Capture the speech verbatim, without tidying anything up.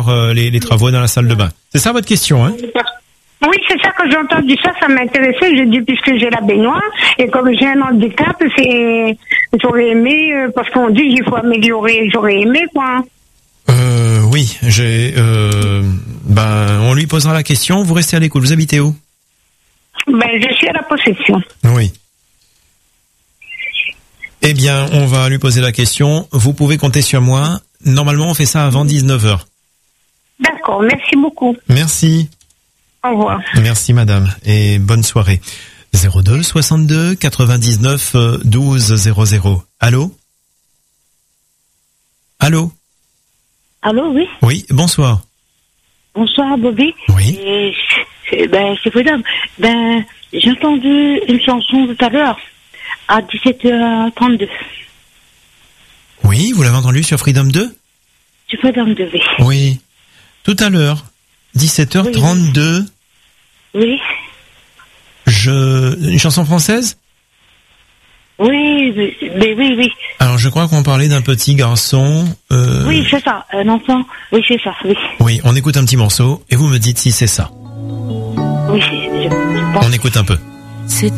faire euh, les, les travaux dans la salle de bain. C'est ça votre question, hein? Oui, c'est ça que j'ai entendu ça, ça m'intéressait. J'ai dit, puisque j'ai la baignoire, et comme j'ai un handicap, c'est, j'aurais aimé, euh, parce qu'on dit qu'il faut améliorer, j'aurais aimé, quoi. Euh, oui, j'ai, euh, ben, on lui posera la question. Vous restez à l'écoute. Vous habitez où? Ben, je suis à la possession. Oui. Eh bien, on va lui poser la question. Vous pouvez compter sur moi. Normalement, on fait ça avant dix-neuf heures. D'accord, merci beaucoup. Merci. Au revoir. Merci madame et bonne soirée. zéro deux soixante-deux quatre-vingt-dix-neuf douze zéro zéro. Allô? Allô? Allô, oui. Oui, bonsoir. Bonsoir, Bobby. Oui. Et c'est, ben, c'est Freedom. Ben, j'ai entendu une chanson tout à l'heure, à dix-sept heures trente-deux. Oui, vous l'avez entendu sur Freedom deux? Sur Freedom deux, oui. Oui. Tout à l'heure, dix-sept heures trente-deux. Oui. Je, une chanson française? Oui, mais, mais oui, oui. Alors, je crois qu'on parlait d'un petit garçon, euh... Oui, c'est ça, un enfant. Oui, c'est ça, oui. Oui, on écoute un petit morceau et vous me dites si c'est ça. Oui, je, je pense. On écoute un peu. C'est